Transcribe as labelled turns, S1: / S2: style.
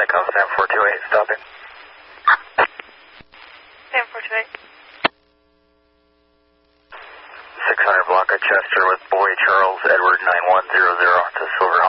S1: Echo, Sam 428, stopping.
S2: Sam 428.
S1: 600 block of Chester with Boy Charles Edward 9100 to Silver